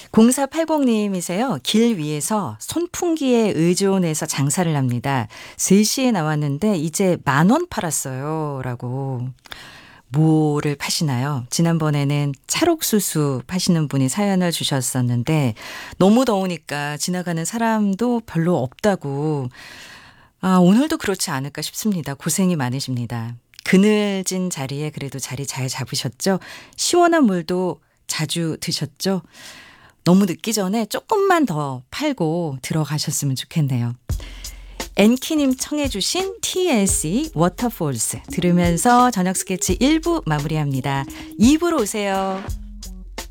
0480님이세요. 길 위에서 손풍기에 의존해서 장사를 합니다. 3시에 나왔는데 이제 10,000원 팔았어요. 라고. 뭐를 파시나요? 지난번에는 찰옥수수 파시는 분이 사연을 주셨었는데 너무 더우니까 지나가는 사람도 별로 없다고. 오늘도 그렇지 않을까 싶습니다. 고생이 많으십니다. 그늘진 자리에 그래도 자리 잘 잡으셨죠? 시원한 물도 자주 드셨죠? 너무 늦기 전에 조금만 더 팔고 들어가셨으면 좋겠네요. 엔키님 청해 주신 TLC 워터폴스 들으면서 저녁 스케치 1부 마무리합니다. 2부로 오세요.